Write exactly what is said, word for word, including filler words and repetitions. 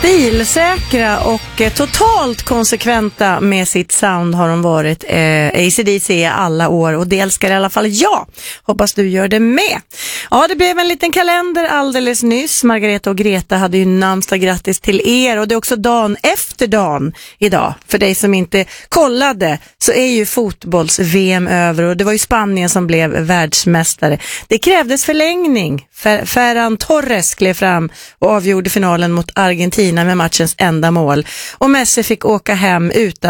Stilsäkra och eh, totalt konsekventa med sitt sound har de varit eh, A C D C alla år, och det älskar i alla fall jag. Hoppas du gör det med. Ja, det blev en liten kalender alldeles nyss. Margareta och Greta hade ju namnsdag, grattis till er, och det är också dagen efter dagen idag. För dig som inte kollade så är ju fotbolls-V M över, och det var ju Spanien som blev världsmästare. Det krävdes förlängning. Fer- Ferran Torres klev fram och avgjorde finalen mot Argentina med matchens enda mål. Och Messi fick åka hem utan